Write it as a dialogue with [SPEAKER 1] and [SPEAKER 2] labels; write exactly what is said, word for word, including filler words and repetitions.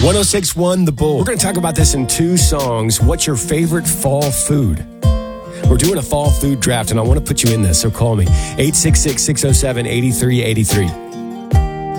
[SPEAKER 1] one oh six point one The Bull. We're going to talk about this in two songs. What's your favorite fall food? We're doing a fall food draft, and I want to put you in this, so call me. eight six six, six oh seven, eight three eight three.